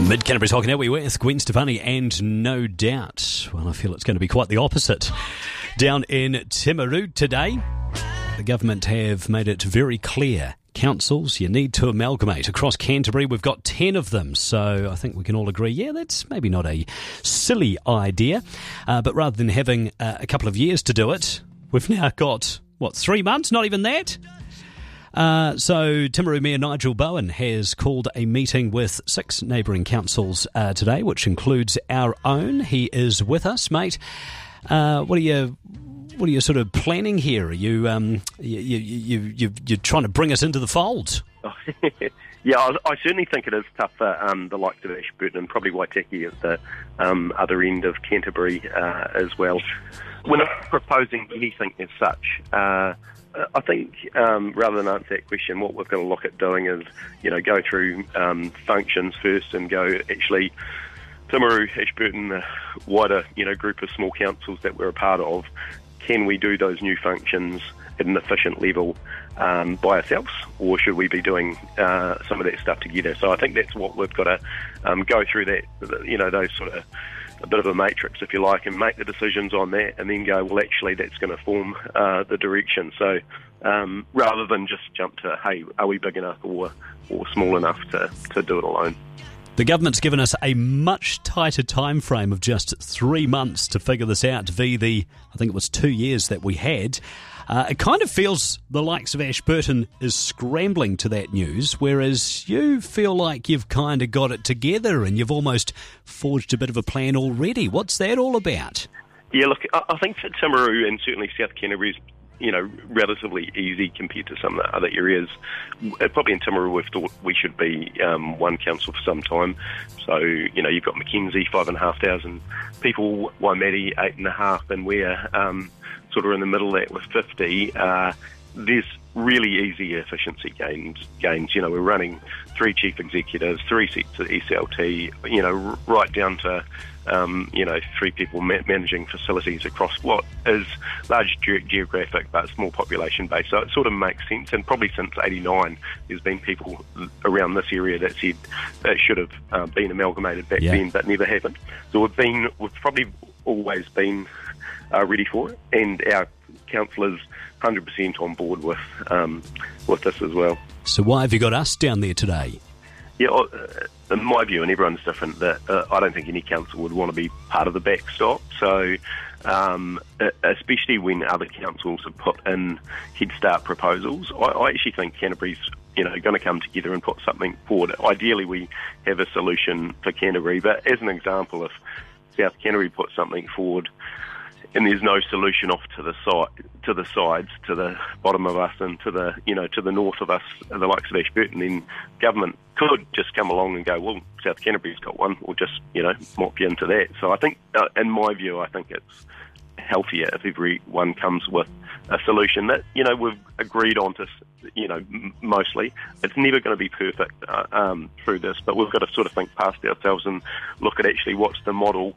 Mid-Canterbury's Hockey Net, we're with Gwen Stefani, and no doubt, well, I feel it's going to be quite the opposite. Down in Timaru today, the government have made it very clear. Councils, you need to amalgamate. Across Canterbury, we've got 10 of them, so I think we can all agree, yeah, that's maybe not a silly idea. But rather than having a couple of years to do it, we've now got, 3 months? Not even that? So Timaru Mayor Nigel Bowen has called a meeting with 6 neighbouring councils today, which includes our own. He is with us, mate. What are you sort of planning here? Are you you're trying to bring us into the fold? Yeah, I certainly think it is tough for the likes of Ashburton and probably Waitaki at the other end of Canterbury as well. We're not proposing anything as such. I think rather than answer that question, what we've got to look at doing is, go through functions first and go, actually, Timaru, Ashburton, the wider, group of small councils that we're a part of, can we do those new functions at an efficient level by ourselves, or should we be doing some of that stuff together? So I think that's what we've got to go through that, those sort of a bit of a matrix, if you like, and make the decisions on that, and then go, well, actually, that's going to form the direction. So rather than just jump to, hey, are we big enough or small enough to do it alone? The government's given us a much tighter time frame of just 3 months to figure this out, I think it was 2 years that we had. It kind of feels the likes of Ashburton is scrambling to that news, whereas you feel like you've kind of got it together and you've almost forged a bit of a plan already. What's that all about? Yeah, look, I think for Timaru and certainly South Canterbury is, relatively easy compared to some of the other areas. Probably in Timaru we've thought we should be one council for some time. So, you've got Mackenzie, 5,500 people, Waimate, 8,500, and we're sort of in the middle of that with 50. There's really easy efficiency gains. We're running 3 chief executives, 3 seats at SLT, right down to 3 people managing facilities across what is large geographic but small population base. So it sort of makes sense. And probably since '89, there's been people around this area that said that should have been amalgamated back then, but never happened. So we've probably always been ready for it, and our councillors 100% on board with this as well. So why have you got us down there today? Yeah, in my view, and everyone's different, that I don't think any council would want to be part of the backstop. So, especially when other councils have put in Head Start proposals, I actually think Canterbury's going to come together and put something forward. Ideally, we have a solution for Canterbury, but as an example, if South Canterbury puts something forward and there's no solution off to the sides, to the bottom of us, and to the north of us, the likes of Ashburton, then government could just come along and go, well, South Canterbury's got one, or just mop you into that. So I think, in my view, I think it's healthier if everyone comes with a solution that we've agreed on to. Mostly, it's never going to be perfect through this, but we've got to sort of think past ourselves and look at actually what's the model